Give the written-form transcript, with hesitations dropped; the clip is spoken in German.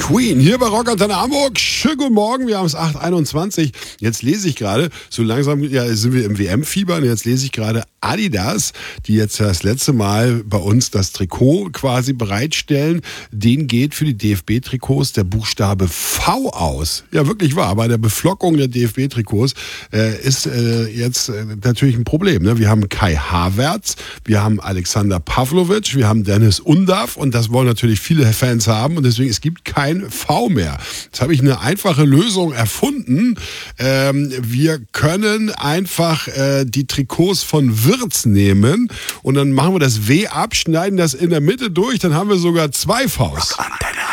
Queen hier bei Rockantenne Hamburg. Schönen guten Morgen, wir haben es 8:21. Jetzt lese ich gerade, so langsam sind wir im WM-Fieber und jetzt lese ich gerade Adidas, die jetzt das letzte Mal bei uns das Trikot quasi bereitstellen. Denen geht für die DFB-Trikots der Buchstabe V aus. Ja, wirklich wahr. Bei der Beflockung der DFB-Trikots ist jetzt natürlich ein Problem. Ne? Wir haben Kai Havertz, wir haben Alexander Pavlovic, wir haben Dennis Undav und das wollen natürlich viele Fans haben und deswegen es gibt kein V mehr. Jetzt habe ich eine einfache Lösung erfunden. Wir können einfach die Trikots von Wirtz nehmen und dann machen wir das W ab, schneiden das in der Mitte durch, dann haben wir sogar zwei Vs. Rockantenne